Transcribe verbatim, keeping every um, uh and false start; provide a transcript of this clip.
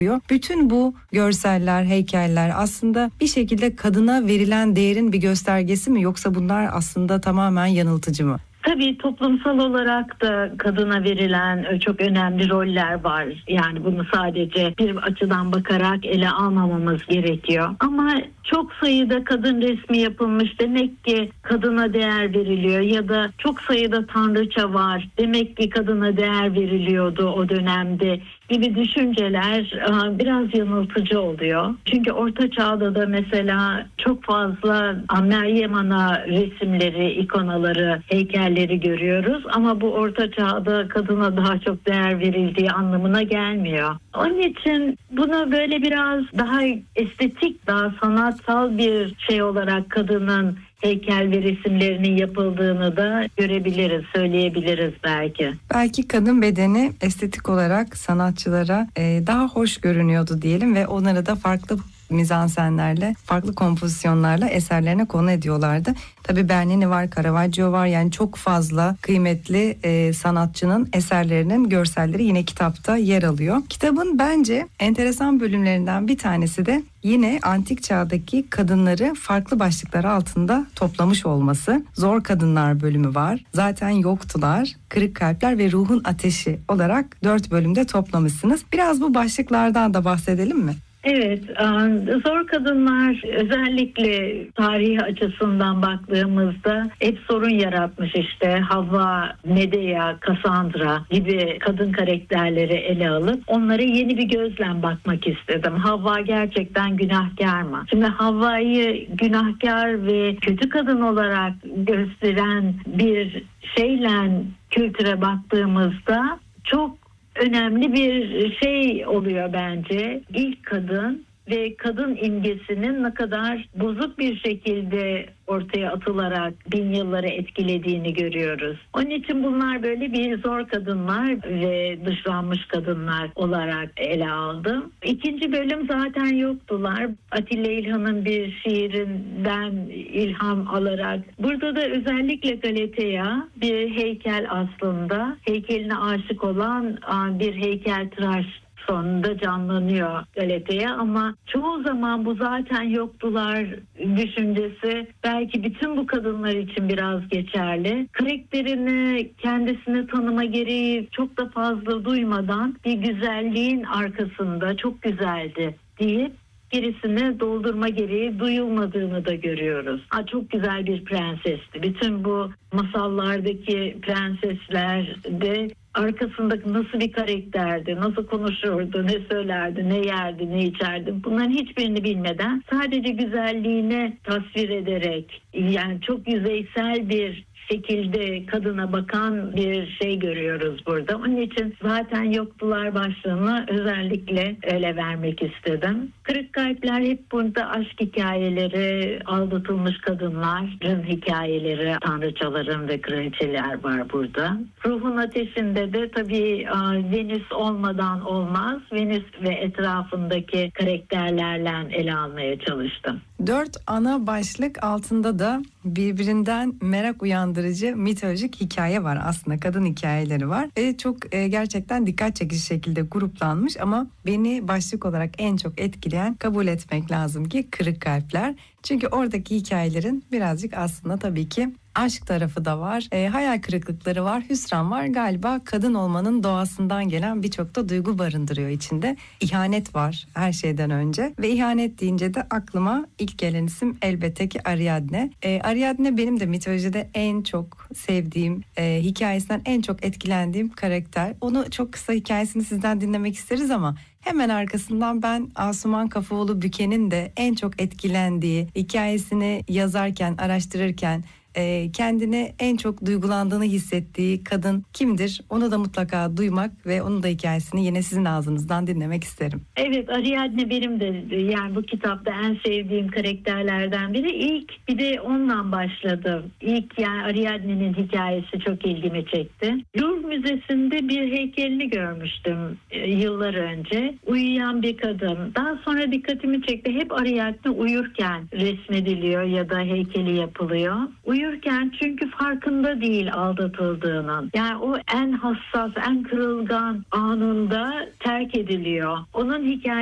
Bütün bu görseller, heykeller aslında bir şekilde kadına verilen değerin bir göstergesi mi, yoksa bunlar aslında tamamen yanıltıcı mı? Tabii toplumsal olarak da kadına verilen çok önemli roller var. Yani bunu sadece bir açıdan bakarak ele almamamız gerekiyor. Ama çok sayıda kadın resmi yapılmış, demek ki kadına değer veriliyor, ya da çok sayıda tanrıça var, demek ki kadına değer veriliyordu o dönemde gibi düşünceler biraz yanıltıcı oluyor. Çünkü Orta Çağ'da da mesela çok fazla Meryem Ana resimleri, ikonaları, heykelleri görüyoruz. Ama bu Orta Çağ'da kadına daha çok değer verildiği anlamına gelmiyor. Onun için bunu böyle biraz daha estetik, daha sanatsal bir şey olarak kadının heykel ve resimlerinin yapıldığını da görebiliriz, söyleyebiliriz belki. Belki kadın bedeni estetik olarak sanatçılara e, daha hoş görünüyordu diyelim ve onları da farklı mizansenlerle, farklı kompozisyonlarla eserlerine konu ediyorlardı. Tabii Bernini var, Caravaggio var, yani çok fazla kıymetli e, sanatçının eserlerinin görselleri yine kitapta yer alıyor. Kitabın bence enteresan bölümlerinden bir tanesi de yine antik çağdaki kadınları farklı başlıklar altında toplamış olması. Zor Kadınlar bölümü var. Zaten Yoktular, Kırık Kalpler ve Ruhun Ateşi olarak dört bölümde toplamışsınız. Biraz bu başlıklardan da bahsedelim mi? Evet, Zor Kadınlar özellikle tarihi açısından baktığımızda hep sorun yaratmış. İşte Havva, Medea, Cassandra gibi kadın karakterleri ele alıp onlara yeni bir gözle bakmak istedim. Havva gerçekten günahkar mı? Şimdi Havva'yı günahkar ve kötü kadın olarak gösteren bir şeyle kültüre baktığımızda çok önemli bir şey oluyor bence. İlk kadın ve kadın imgesinin ne kadar bozuk bir şekilde ortaya atılarak bin yılları etkilediğini görüyoruz. Onun için bunlar böyle bir zor kadınlar ve dışlanmış kadınlar olarak ele aldım. İkinci bölüm zaten Yoktular. Atilla İlhan'ın bir şiirinden ilham alarak. Burada da özellikle Galatea bir heykel aslında. Heykeline aşık olan bir heykeltıraş sonunda canlanıyor Galatea, ama çoğu zaman bu zaten Yoktular düşüncesi belki bütün bu kadınlar için biraz geçerli. Karakterini, kendisini tanıma gereği çok da fazla duymadan bir güzelliğin arkasında çok güzeldi deyip gerisini doldurma gereği duyulmadığını da görüyoruz. Ha, çok güzel bir prensesti. Bütün bu masallardaki prensesler de arkasındaki nasıl bir karakterdi, nasıl konuşurdu, ne söylerdi, ne yerdi, ne içerdi, bunların hiçbirini bilmeden sadece güzelliğini tasvir ederek, yani çok yüzeysel bir şekilde kadına bakan bir şey görüyoruz burada. Onun için zaten Yoktular başlığını özellikle öyle vermek istedim. Kırık Kalpler hep burada aşk hikayeleri, aldatılmış kadınların hikayeleri, tanrıçaların ve kraliçeler var burada. Ruhun Ateşi'nde de tabii Venüs olmadan olmaz. Venüs ve etrafındaki karakterlerle ele almaya çalıştım. Dört ana başlık altında da birbirinden merak uyandırıcı mitolojik hikaye var, aslında kadın hikayeleri var ve çok e, gerçekten dikkat çekici şekilde gruplanmış, ama beni başlık olarak en çok etkileyen, kabul etmek lazım ki, Kırık Kalpler. Çünkü oradaki hikayelerin birazcık aslında tabii ki aşk tarafı da var, e, hayal kırıklıkları var, hüsran var. Galiba kadın olmanın doğasından gelen birçok da duygu barındırıyor içinde. İhanet var her şeyden önce ve ihanet deyince de aklıma ilk gelen isim elbette ki Ariadne. E, Ariadne benim de mitolojide en çok sevdiğim, e, hikayesinden en çok etkilendiğim karakter. Onu çok kısa hikayesini sizden dinlemek isteriz ama hemen arkasından ben Asuman Kafaoğlu Büke'nin de en çok etkilendiği, hikayesini yazarken, araştırırken e, kendini en çok duygulandığını hissettiği kadın kimdir? Onu da mutlaka duymak ve onun da hikayesini yine sizin ağzınızdan dinlemek isterim. Evet, Ariadne benim de yani bu kitapta en sevdiğim karakterlerden biri. İlk bir de ondan başladım. İlk yani Ariadne'nin hikayesi çok ilgimi çekti. Louvre Müzesi'nde bir heykelini görmüştüm e, yıllar önce. Uyuyan bir kadın. Daha sonra dikkatimi çekti. Hep Ariadne uyurken resmediliyor ya da heykeli yapılıyor. Uyurken büyürken çünkü farkında değil aldatıldığının. Yani o en hassas, en kırılgan anında terk ediliyor. Onun hikayesi